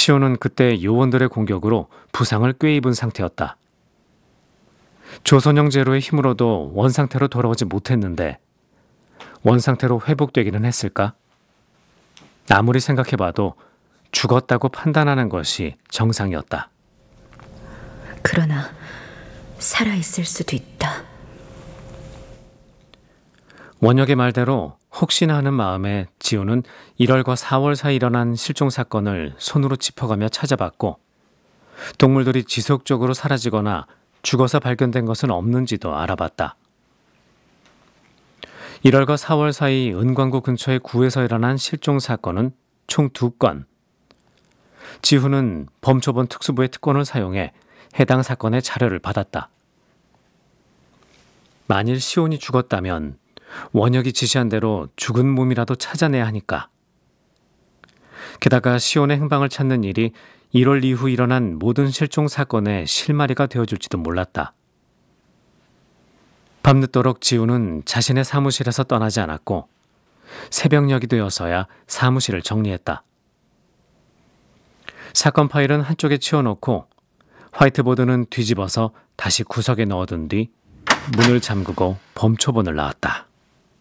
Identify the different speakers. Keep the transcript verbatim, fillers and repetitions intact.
Speaker 1: 시온은 그때 요원들의 공격으로 부상을 꾀입은 상태였다. 조선영 제로의 힘으로도 원상태로 돌아오지 못했는데 원상태로 회복되기는 했을까? 아무리 생각해봐도 죽었다고 판단하는 것이 정상이었다.
Speaker 2: 그러나 살아있을 수도 있다.
Speaker 1: 원혁의 말대로 혹시나 하는 마음에 지우는 일월과 사월 사이 일어난 실종 사건을 손으로 짚어가며 찾아봤고 동물들이 지속적으로 사라지거나 죽어서 발견된 것은 없는지도 알아봤다. 일월과 사월 사이 은광구 근처의 구에서 일어난 실종 사건은 총 두 건. 지후는 범초본 특수부의 특권을 사용해 해당 사건의 자료를 받았다. 만일 시온이 죽었다면 원혁이 지시한 대로 죽은 몸이라도 찾아내야 하니까. 게다가 시온의 행방을 찾는 일이 일월 이후 일어난 모든 실종 사건의 실마리가 되어줄지도 몰랐다. 밤늦도록 지우는 자신의 사무실에서 떠나지 않았고 새벽녘이 되어서야 사무실을 정리했다. 사건 파일은 한쪽에 치워놓고 화이트보드는 뒤집어서 다시 구석에 넣어둔 뒤 문을 잠그고 범초본을 나왔다.